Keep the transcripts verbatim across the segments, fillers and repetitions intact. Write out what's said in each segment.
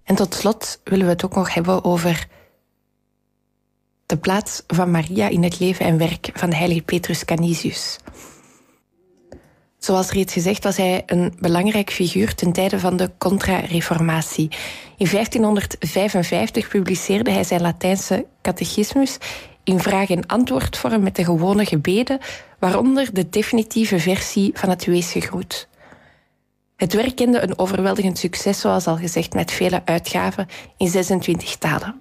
En tot slot willen we het ook nog hebben over de plaats van Maria in het leven en werk van de heilige Petrus Canisius. Zoals reeds gezegd was hij een belangrijk figuur ten tijde van de Contra-Reformatie. In vijftienhonderdvijfenvijftig publiceerde hij zijn Latijnse catechismus in vraag- en antwoordvorm met de gewone gebeden, waaronder de definitieve versie van het Wees gegroet. Het werk kende een overweldigend succes, zoals al gezegd, met vele uitgaven in zesentwintig talen.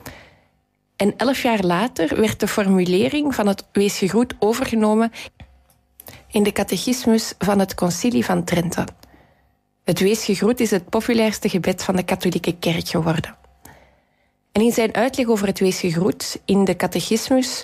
En elf jaar later werd de formulering van het Wees gegroet overgenomen in de catechismus van het Concilie van Trente. Het Wees gegroet is het populairste gebed van de katholieke kerk geworden. En in zijn uitleg over het Wees gegroet in de catechismus,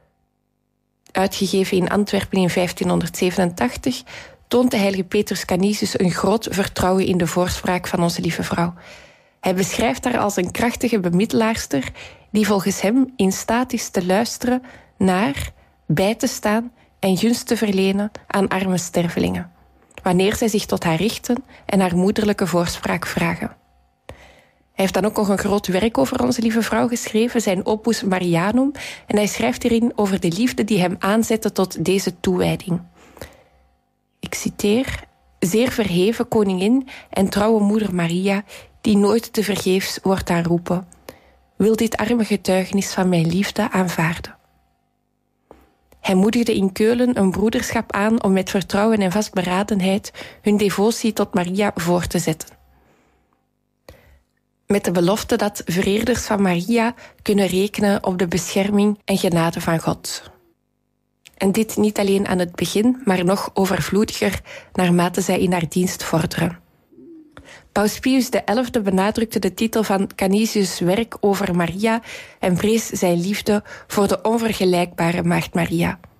uitgegeven in Antwerpen in vijftienhonderdzevenentachtig, toont de heilige Petrus Canisius een groot vertrouwen in de voorspraak van onze lieve vrouw. Hij beschrijft haar als een krachtige bemiddelaarster die volgens hem in staat is te luisteren naar, bij te staan en gunst te verlenen aan arme stervelingen, wanneer zij zich tot haar richten en haar moederlijke voorspraak vragen. Hij heeft dan ook nog een groot werk over onze lieve vrouw geschreven, zijn Opus Marianum, en hij schrijft hierin over de liefde die hem aanzette tot deze toewijding. Ik citeer: zeer verheven koningin en trouwe moeder Maria, die nooit te vergeefs wordt aanroepen, wil dit arme getuigenis van mijn liefde aanvaarden. Hij moedigde in Keulen een broederschap aan om met vertrouwen en vastberadenheid hun devotie tot Maria voor te zetten. Met de belofte dat vereerders van Maria kunnen rekenen op de bescherming en genade van God. En dit niet alleen aan het begin, maar nog overvloediger naarmate zij in haar dienst vorderen. Paus Pius de Elfde benadrukte de titel van Canisius' werk over Maria en prees zijn liefde voor de onvergelijkbare Maagd Maria.